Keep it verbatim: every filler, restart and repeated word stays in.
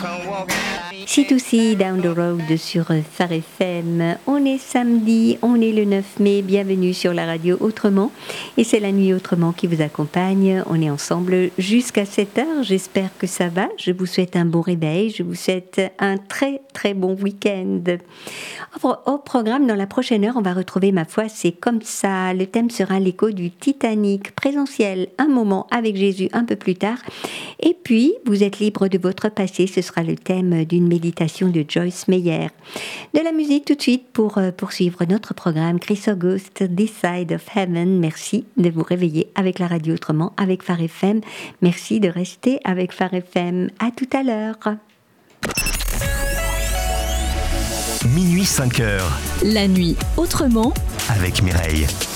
C deux C Down the Road sur Phare F M. On est samedi, on est le neuf mai. Bienvenue sur la radio Autrement. Et c'est la nuit Autrement qui vous accompagne. On est ensemble jusqu'à sept heures. J'espère que ça va. Je vous souhaite un bon réveil. Je vous souhaite un très très bon week-end. Au programme, dans la prochaine heure, on va retrouver Ma foi, c'est comme ça. Le thème sera l'écho du Titanic. Présentiel, un moment avec Jésus un peu plus tard. Et puis, vous êtes libre de votre passé. Ce sera le thème d'une méditation de Joyce Meyer. De la musique tout de suite pour euh, poursuivre notre programme. Chris August, This Side of Heaven. Merci de vous réveiller avec la radio Autrement, avec Phare F M. Merci de rester avec Phare F M. À tout à l'heure. Minuit cinq heures. La nuit Autrement avec Mireille.